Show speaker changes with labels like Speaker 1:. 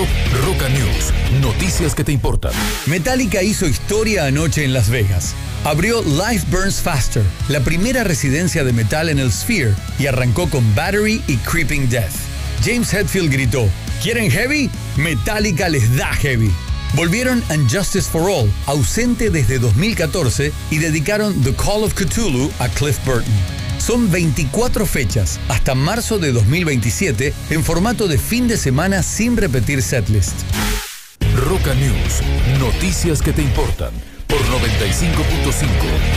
Speaker 1: Roca News, noticias que te importan.
Speaker 2: Metallica hizo historia anoche en Las Vegas. Abrió Life Burns Faster, la primera residencia de metal en el Sphere, y arrancó con Battery y Creeping Death. James Hetfield gritó: ¿quieren heavy? Metallica les da heavy. Volvieron And Justice for All, ausente desde 2014, y dedicaron The Call of Cthulhu a Cliff Burton. Son 24 fechas, hasta marzo de 2027, en formato de fin de semana sin repetir setlist.
Speaker 1: Roca News, noticias que te importan, por 95.5.